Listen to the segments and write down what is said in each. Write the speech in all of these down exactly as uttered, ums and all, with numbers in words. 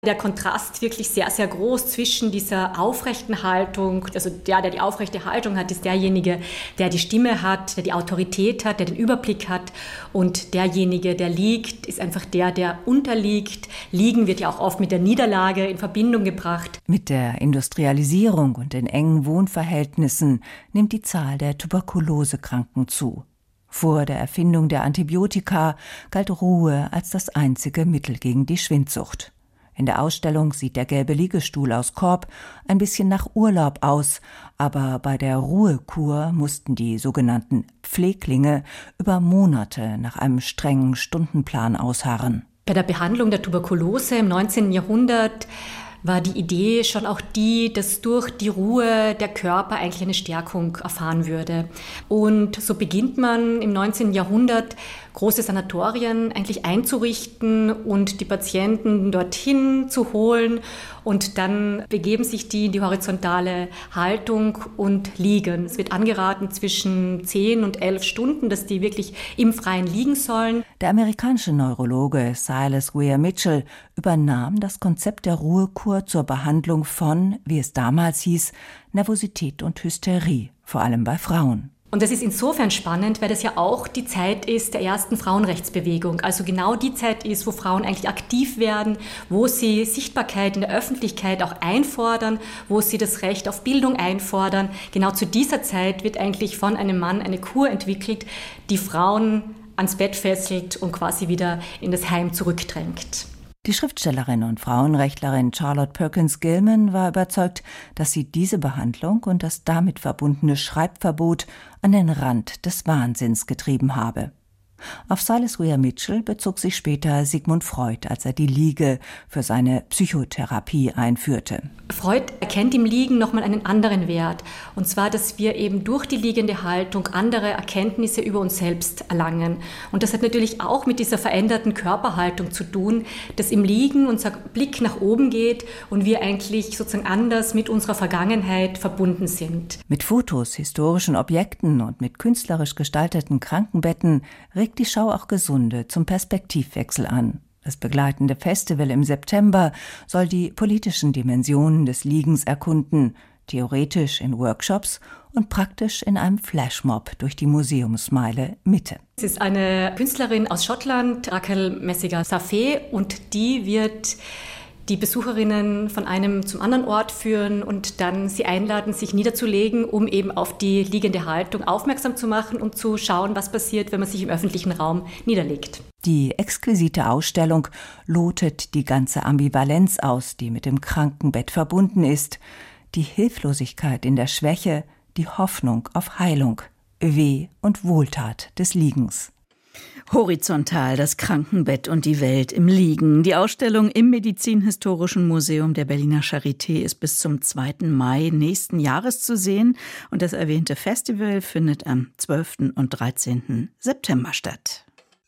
Der Kontrast wirklich sehr, sehr groß zwischen dieser aufrechten Haltung, also der, der die aufrechte Haltung hat, ist derjenige, der die Stimme hat, der die Autorität hat, der den Überblick hat, und derjenige, der liegt, ist einfach der, der unterliegt. Liegen wird ja auch oft mit der Niederlage in Verbindung gebracht. Mit der Industrialisierung und den engen Wohnverhältnissen nimmt die Zahl der Tuberkulosekranken zu. Vor der Erfindung der Antibiotika galt Ruhe als das einzige Mittel gegen die Schwindsucht. In der Ausstellung sieht der gelbe Liegestuhl aus Korb ein bisschen nach Urlaub aus, aber bei der Ruhekur mussten die sogenannten Pfleglinge über Monate nach einem strengen Stundenplan ausharren. Bei der Behandlung der Tuberkulose im neunzehnten Jahrhundert war die Idee schon auch die, dass durch die Ruhe der Körper eigentlich eine Stärkung erfahren würde. Und so beginnt man im neunzehnten Jahrhundert, große Sanatorien eigentlich einzurichten und die Patienten dorthin zu holen. Und dann begeben sich die in die horizontale Haltung und liegen. Es wird angeraten zwischen zehn und elf Stunden, dass die wirklich im Freien liegen sollen. Der amerikanische Neurologe Silas Weir Mitchell übernahm das Konzept der Ruhekur zur Behandlung von, wie es damals hieß, Nervosität und Hysterie, vor allem bei Frauen. Und das ist insofern spannend, weil das ja auch die Zeit ist der ersten Frauenrechtsbewegung. Also genau die Zeit ist, wo Frauen eigentlich aktiv werden, wo sie Sichtbarkeit in der Öffentlichkeit auch einfordern, wo sie das Recht auf Bildung einfordern. Genau zu dieser Zeit wird eigentlich von einem Mann eine Kur entwickelt, die Frauen ans Bett fesselt und quasi wieder in das Heim zurückdrängt. Die Schriftstellerin und Frauenrechtlerin Charlotte Perkins Gilman war überzeugt, dass sie diese Behandlung und das damit verbundene Schreibverbot an den Rand des Wahnsinns getrieben habe. Auf Silas Weir Mitchell bezog sich später Sigmund Freud, als er die Liege für seine Psychotherapie einführte. Freud erkennt im Liegen nochmal einen anderen Wert. Und zwar, dass wir eben durch die liegende Haltung andere Erkenntnisse über uns selbst erlangen. Und das hat natürlich auch mit dieser veränderten Körperhaltung zu tun, dass im Liegen unser Blick nach oben geht und wir eigentlich sozusagen anders mit unserer Vergangenheit verbunden sind. Mit Fotos, historischen Objekten und mit künstlerisch gestalteten Krankenbetten regt die Schau auch Gesunde zum Perspektivwechsel an. Das begleitende Festival im September soll die politischen Dimensionen des Liegens erkunden, theoretisch in Workshops und praktisch in einem Flashmob durch die Museumsmeile Mitte. Es ist eine Künstlerin aus Schottland, Raquel Messiga-Safé, und die wird die Besucherinnen von einem zum anderen Ort führen und dann sie einladen, sich niederzulegen, um eben auf die liegende Haltung aufmerksam zu machen und zu schauen, was passiert, wenn man sich im öffentlichen Raum niederlegt. Die exquisite Ausstellung lotet die ganze Ambivalenz aus, die mit dem Krankenbett verbunden ist. Die Hilflosigkeit in der Schwäche, die Hoffnung auf Heilung, Weh und Wohltat des Liegens. Horizontal, das Krankenbett und die Welt im Liegen. Die Ausstellung im Medizinhistorischen Museum der Berliner Charité ist bis zum zweiten Mai nächsten Jahres zu sehen. Und das erwähnte Festival findet am zwölften und dreizehnten September statt.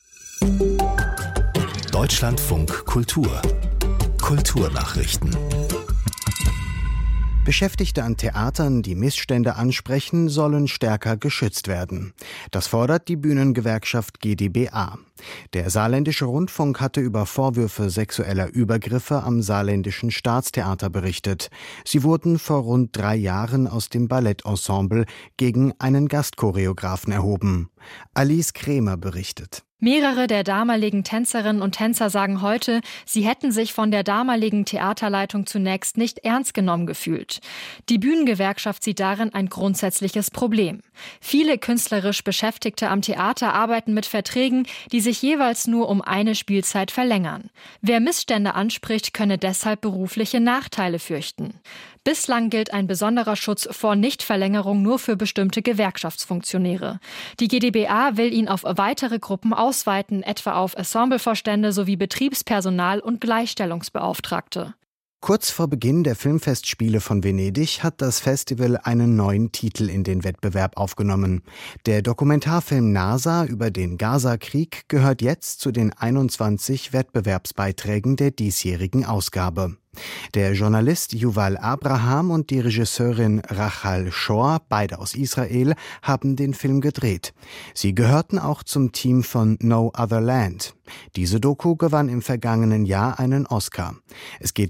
Deutschlandfunk Kultur. Kulturnachrichten. Beschäftigte an Theatern, die Missstände ansprechen, sollen stärker geschützt werden. Das fordert die Bühnengewerkschaft G d B A. Der Saarländische Rundfunk hatte über Vorwürfe sexueller Übergriffe am Saarländischen Staatstheater berichtet. Sie wurden vor rund drei Jahren aus dem Ballettensemble gegen einen Gastchoreografen erhoben. Alice Krämer berichtet. Mehrere der damaligen Tänzerinnen und Tänzer sagen heute, sie hätten sich von der damaligen Theaterleitung zunächst nicht ernst genommen gefühlt. Die Bühnengewerkschaft sieht darin ein grundsätzliches Problem. Viele künstlerisch Beschäftigte am Theater arbeiten mit Verträgen, die sich jeweils nur um eine Spielzeit verlängern. Wer Missstände anspricht, könne deshalb berufliche Nachteile fürchten. Bislang gilt ein besonderer Schutz vor Nichtverlängerung nur für bestimmte Gewerkschaftsfunktionäre. Die G d B A will ihn auf weitere Gruppen ausweiten, etwa auf Ensemblevorstände sowie Betriebspersonal und Gleichstellungsbeauftragte. Kurz vor Beginn der Filmfestspiele von Venedig hat das Festival einen neuen Titel in den Wettbewerb aufgenommen. Der Dokumentarfilm NASA über den Gaza-Krieg gehört jetzt zu den einundzwanzig Wettbewerbsbeiträgen der diesjährigen Ausgabe. Der Journalist Yuval Abraham und die Regisseurin Rachel Shor, beide aus Israel, haben den Film gedreht. Sie gehörten auch zum Team von No Other Land. Diese Doku gewann im vergangenen Jahr einen Oscar. Es geht